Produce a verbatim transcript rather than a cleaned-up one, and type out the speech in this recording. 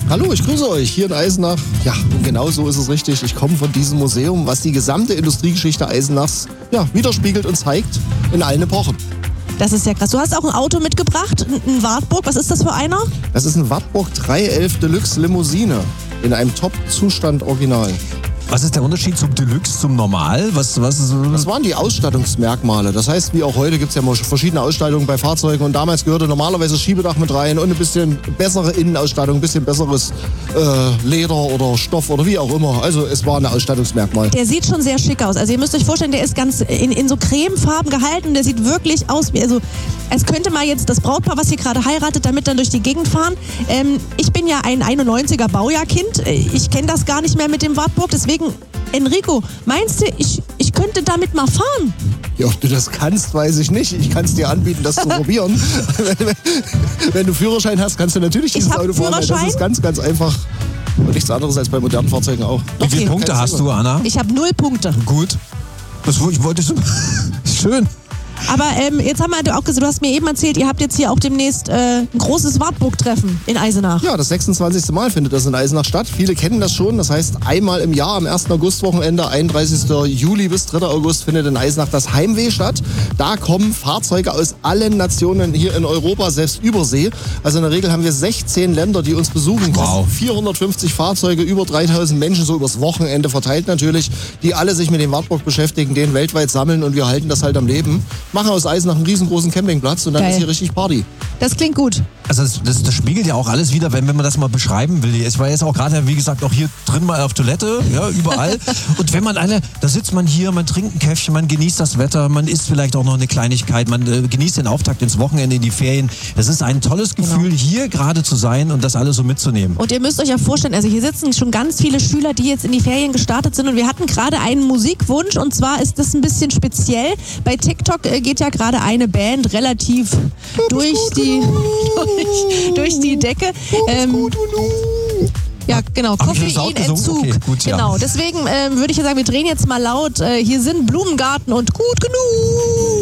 Hallo, ich grüße euch hier in Eisenach. Ja, und genau so ist es richtig. Ich komme von diesem Museum, was die gesamte Industriegeschichte Eisenachs ja, widerspiegelt und zeigt in allen Epochen. Das ist ja krass. Du hast auch ein Auto mitgebracht, ein Wartburg. Was ist das für einer? Das ist ein Wartburg drei elf Deluxe Limousine in einem Top-Zustand original. Was ist der Unterschied zum Deluxe, zum Normal? Was, was ist, Das waren die Ausstattungsmerkmale. Das heißt, wie auch heute gibt es ja verschiedene Ausstattungen bei Fahrzeugen. Und damals gehörte normalerweise das Schiebedach mit rein und ein bisschen bessere Innenausstattung, ein bisschen besseres äh, Leder oder Stoff oder wie auch immer. Also es war ein Ausstattungsmerkmal. Der sieht schon sehr schick aus. Also ihr müsst euch vorstellen, der ist ganz in, in so cremefarben gehalten. Der sieht wirklich aus wie, also als könnte mal jetzt das Brautpaar, was hier gerade heiratet, damit dann durch die Gegend fahren. Ähm, ich bin ja ein einundneunziger Baujahrkind. Ich kenne das gar nicht mehr mit dem Wartburg. Deswegen, Enrico, meinst du, ich, ich könnte damit mal fahren? Ja, ob du das kannst, weiß ich nicht. Ich kann es dir anbieten, das zu probieren. wenn, wenn du Führerschein hast, kannst du natürlich dieses Ich hab Auto fahren. weil Das Führerschein. ist ganz, ganz einfach. Und nichts anderes als bei modernen Fahrzeugen auch. Wie viele Okay. Punkte hast du, Anna? Ich habe null Punkte. Gut. Das ich wollte so. Schön. Aber ähm, jetzt haben wir auch gesagt, du hast mir eben erzählt, ihr habt jetzt hier auch demnächst äh, ein großes Wartburg-Treffen in Eisenach. Ja, das sechsundzwanzigste Mal findet das in Eisenach statt. Viele kennen das schon. Das heißt, einmal im Jahr am ersten August-Wochenende, einunddreißigsten Juli bis dritten August, findet in Eisenach das Heimweh statt. Da kommen Fahrzeuge aus allen Nationen hier in Europa, selbst Übersee. Also in der Regel haben wir sechzehn Länder, die uns besuchen. Wow. vierhundertfünfzig Fahrzeuge, über dreitausend Menschen, so übers Wochenende verteilt natürlich, die alle sich mit dem Wartburg beschäftigen, den weltweit sammeln und wir halten das halt am Leben. Machen aus Eisenach einen riesengroßen Campingplatz und dann Geil. ist hier richtig Party. Das klingt gut. Also das, das, das spiegelt ja auch alles wieder, wenn, wenn man das mal beschreiben will. Ich war jetzt auch gerade, wie gesagt, auch hier drin mal auf Toilette, ja, überall. Und wenn man alle, da sitzt man hier, man trinkt ein Käffchen, man genießt das Wetter, man isst vielleicht auch noch eine Kleinigkeit, man äh, genießt den Auftakt ins Wochenende, in die Ferien. Das ist ein tolles Gefühl, Genau. hier gerade zu sein und das alles so mitzunehmen. Und ihr müsst euch ja vorstellen, also hier sitzen schon ganz viele Schüler, die jetzt in die Ferien gestartet sind und wir hatten gerade einen Musikwunsch und zwar ist das ein bisschen speziell. Bei TikTok äh, geht ja gerade eine Band relativ durch die, durch, durch die Decke. Ähm, ja, genau, Hab ich das laut gesungen? Koffeinentzug. Okay, gut, ja. Genau, deswegen ähm, würde ich ja sagen, wir drehen jetzt mal laut. Äh, hier sind Blumengarten und gut genug.